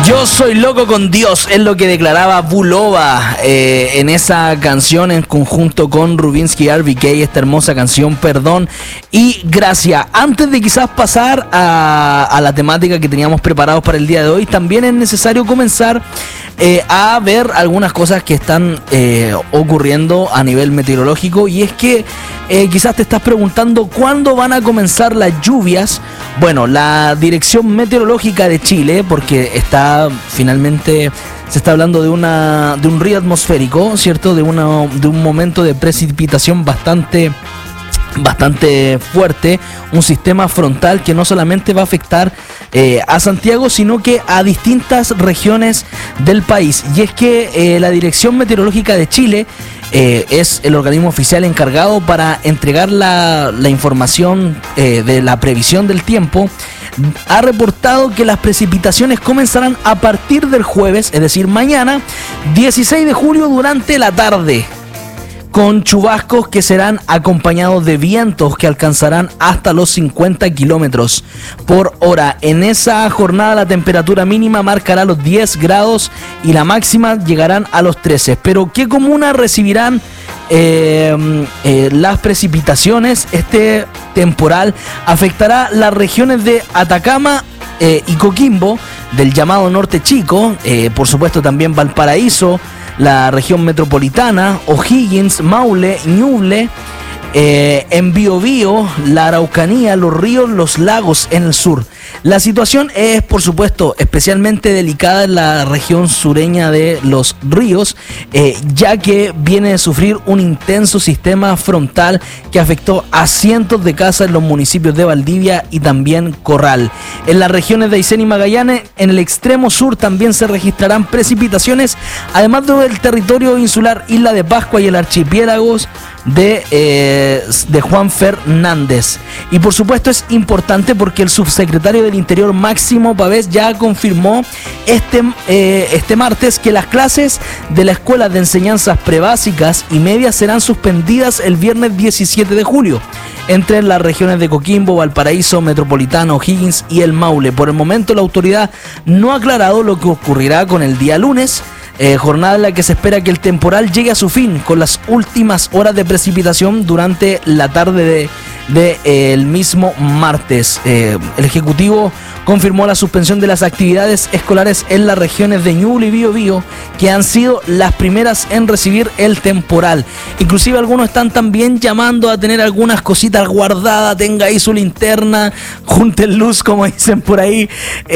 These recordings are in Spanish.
Yo soy loco con Dios, es lo que declaraba Bulova en esa canción en conjunto con Rubinsky RBK, esta hermosa canción, Perdón y Gracia. Antes de quizás pasar a la temática que teníamos preparados para el día de hoy, también es necesario comenzar a ver algunas cosas que están ocurriendo a nivel meteorológico, y es que quizás te estás preguntando cuándo van a comenzar las lluvias. Bueno, la Dirección Meteorológica de Chile, porque finalmente se está hablando de un río atmosférico, ¿cierto? De un momento de precipitación bastante fuerte, un sistema frontal que no solamente va a afectar a Santiago, sino que a distintas regiones del país. Y es que la Dirección Meteorológica de Chile es el organismo oficial encargado para entregar la información de la previsión del tiempo. Ha reportado que las precipitaciones comenzarán a partir del jueves, es decir, mañana, 16 de julio durante la tarde, con chubascos que serán acompañados de vientos que alcanzarán hasta los 50 kilómetros por hora. En esa jornada la temperatura mínima marcará los 10 grados y la máxima llegarán a los 13. Pero ¿qué comuna recibirán las precipitaciones? Este temporal afectará las regiones de Atacama y Coquimbo, del llamado Norte Chico, por supuesto también Valparaíso, la región metropolitana, O'Higgins, Maule, Ñuble, en Biobío, la Araucanía, los ríos, los lagos en el sur. La situación es, por supuesto, especialmente delicada en la región sureña de los ríos, ya que viene de sufrir un intenso sistema frontal que afectó a cientos de casas en los municipios de Valdivia y también Corral. En las regiones de Aysén y Magallanes, en el extremo sur, también se registrarán precipitaciones, además del territorio insular Isla de Pascua y el archipiélago de Juan Fernández. Y por supuesto es importante porque el subsecretario del Interior, Máximo Pavés, ya confirmó este martes que las clases de la Escuela de Enseñanzas Prebásicas y Medias serán suspendidas el viernes 17 de julio entre las regiones de Coquimbo, Valparaíso, Metropolitano, O'Higgins y el Maule. Por el momento la autoridad no ha aclarado lo que ocurrirá con el día lunes, jornada en la que se espera que el temporal llegue a su fin con las últimas horas de precipitación durante la tarde del mismo martes. El Ejecutivo confirmó la suspensión de las actividades escolares en las regiones de Ñuble y Biobío, que han sido las primeras en recibir el temporal. Inclusive algunos están también llamando a tener algunas cositas guardadas, tenga ahí su linterna, junten luz, como dicen por ahí.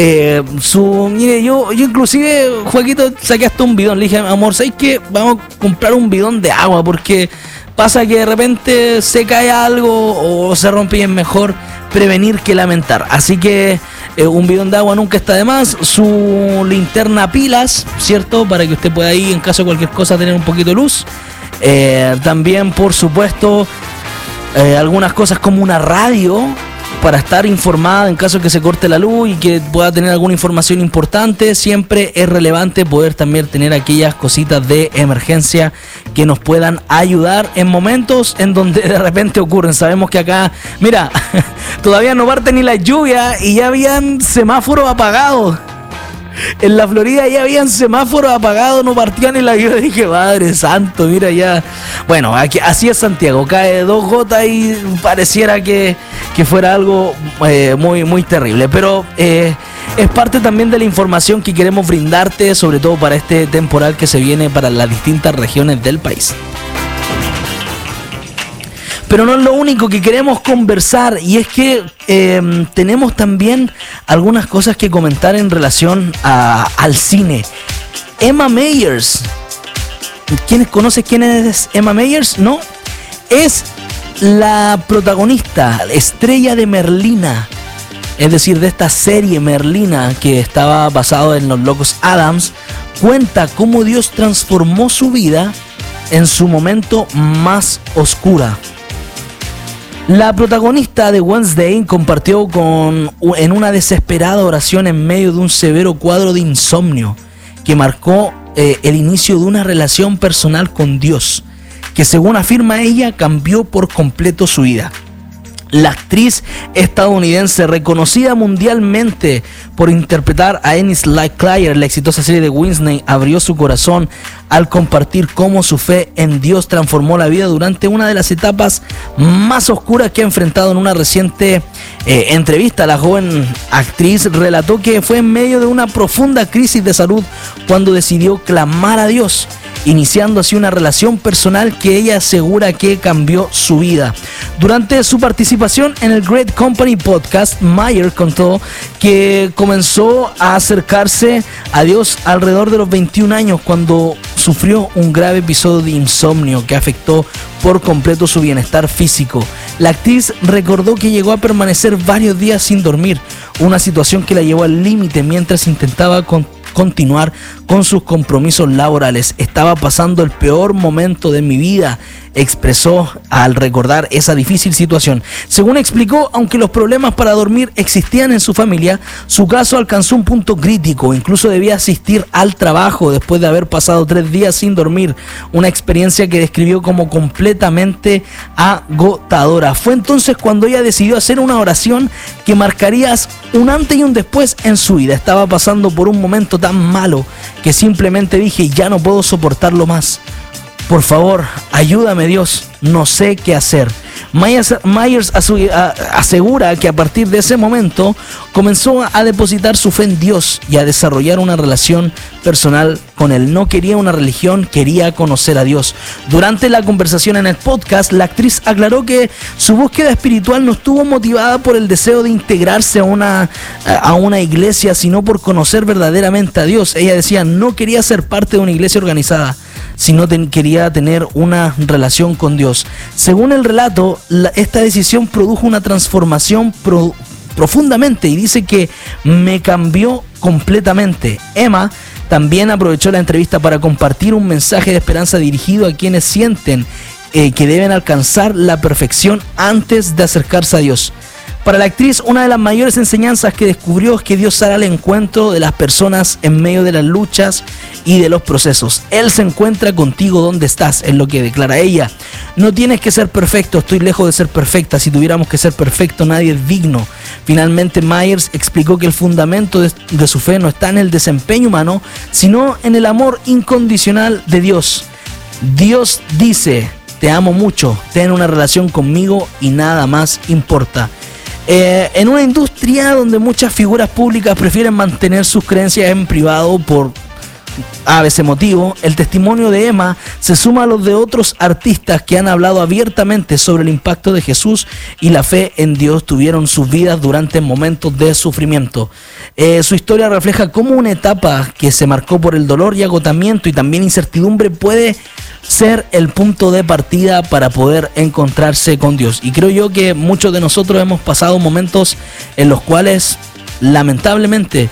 Mire, yo inclusive, Joaquito, saqué hasta un bidón. Le dije, amor, ¿sabes qué? Vamos a comprar un bidón de agua, porque pasa que de repente se cae algo o se rompe, y es mejor prevenir que lamentar. Así que un bidón de agua nunca está de más. Su linterna pilas, ¿cierto? Para que usted pueda ahí, en caso de cualquier cosa, tener un poquito de luz. También, por supuesto, algunas cosas como una radio para estar informada en caso de que se corte la luz y que pueda tener alguna información importante. Siempre es relevante poder también tener aquellas cositas de emergencia que nos puedan ayudar en momentos en donde de repente ocurren. Sabemos que acá, mira, todavía no parte ni la lluvia y ya habían semáforos apagados. En la Florida ya habían semáforos apagados, no partían ni la lluvia. Dije, Padre Santo, mira ya. Bueno, aquí, así es Santiago, cae 2 gotas y pareciera que fuera algo muy, muy terrible. Pero es parte también de la información que queremos brindarte, sobre todo para este temporal que se viene para las distintas regiones del país. Pero no es lo único que queremos conversar, y es que tenemos también algunas cosas que comentar en relación al cine. Emma Myers. ¿Conoces quién es Emma Myers? ¿No? Es la protagonista, la estrella de Merlina. Es decir, de esta serie Merlina que estaba basado en Los Locos Adams. Cuenta cómo Dios transformó su vida en su momento más oscura. La protagonista de Wednesday compartió en una desesperada oración en medio de un severo cuadro de insomnio que marcó el inicio de una relación personal con Dios, que según afirma ella cambió por completo su vida. La actriz estadounidense, reconocida mundialmente por interpretar a Ennis Claire en la exitosa serie de Wednesday, abrió su corazón al compartir cómo su fe en Dios transformó la vida durante una de las etapas más oscuras que ha enfrentado. En una reciente entrevista, la joven actriz relató que fue en medio de una profunda crisis de salud cuando decidió clamar a Dios, iniciando así una relación personal que ella asegura que cambió su vida. Durante su participación en el Great Company Podcast, Myers contó que comenzó a acercarse a Dios alrededor de los 21 años cuando sufrió un grave episodio de insomnio que afectó por completo su bienestar físico. La actriz recordó que llegó a permanecer varios días sin dormir, una situación que la llevó al límite mientras intentaba continuar con sus compromisos laborales. Estaba pasando el peor momento de mi vida, expresó al recordar esa difícil situación. Según explicó, aunque los problemas para dormir existían en su familia, su caso alcanzó un punto crítico. Incluso debía asistir al trabajo después de haber pasado 3 días sin dormir, una experiencia que describió como completamente agotadora. Fue entonces cuando ella decidió hacer una oración que marcaría un antes y un después en su vida. Estaba pasando por un momento tan malo que simplemente dije: ya no puedo soportarlo más. Por favor, ayúdame, Dios, no sé qué hacer. Myers asegura que a partir de ese momento comenzó a depositar su fe en Dios y a desarrollar una relación personal con Él. No quería una religión, quería conocer a Dios. Durante la conversación en el podcast, la actriz aclaró que su búsqueda espiritual no estuvo motivada por el deseo de integrarse a una iglesia, sino por conocer verdaderamente a Dios. Ella decía: no quería ser parte de una iglesia organizada, sino quería tener una relación con Dios. Según el relato, esta decisión produjo una transformación profundamente, y dice que me cambió completamente. Emma también aprovechó la entrevista para compartir un mensaje de esperanza dirigido a quienes sienten que deben alcanzar la perfección antes de acercarse a Dios. Para la actriz, una de las mayores enseñanzas que descubrió es que Dios sale al encuentro de las personas en medio de las luchas y de los procesos. Él se encuentra contigo donde estás, es lo que declara ella. No tienes que ser perfecto, estoy lejos de ser perfecta. Si tuviéramos que ser perfecto, nadie es digno. Finalmente, Myers explicó que el fundamento de su fe no está en el desempeño humano, sino en el amor incondicional de Dios. Dios dice: te amo mucho, ten una relación conmigo y nada más importa. En una industria donde muchas figuras públicas prefieren mantener sus creencias en privado por a veces motivo, el testimonio de Emma se suma a los de otros artistas que han hablado abiertamente sobre el impacto de Jesús y la fe en Dios tuvieron sus vidas durante momentos de sufrimiento. Su historia refleja cómo una etapa que se marcó por el dolor y agotamiento y también incertidumbre puede ser el punto de partida para poder encontrarse con Dios. Y creo yo que muchos de nosotros hemos pasado momentos en los cuales lamentablemente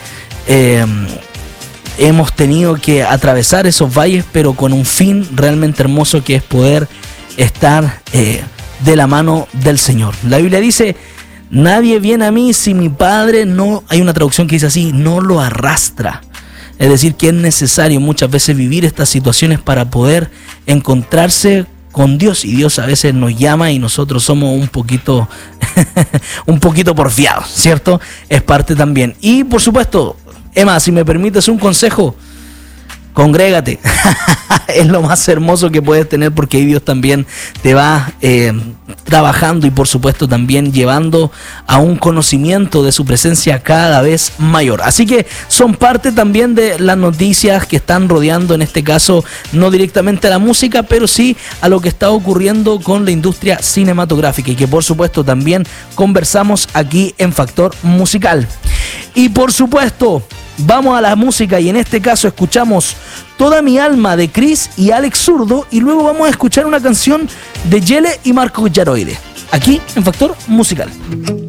hemos tenido que atravesar esos valles, pero con un fin realmente hermoso, que es poder estar de la mano del Señor. La Biblia dice: nadie viene a mí si mi Padre no, hay una traducción que dice así, no lo arrastra. Es decir, que es necesario muchas veces vivir estas situaciones para poder encontrarse con Dios, y Dios a veces nos llama y nosotros somos un poquito porfiados, ¿cierto? Es parte también. Y por supuesto, Emma, si me permites un consejo, congrégate. Es lo más hermoso que puedes tener, porque ahí Dios también te va trabajando y por supuesto también llevando a un conocimiento de su presencia cada vez mayor. Así que son parte también de las noticias que están rodeando, en este caso no directamente a la música, pero sí a lo que está ocurriendo con la industria cinematográfica, y que por supuesto también conversamos aquí en Factor Musical. Y por supuesto vamos a la música, y en este caso escuchamos Toda mi alma de Chris y Alex Zurdo, y luego vamos a escuchar una canción de Yele y Marco Yaroide, aquí en Factor Musical.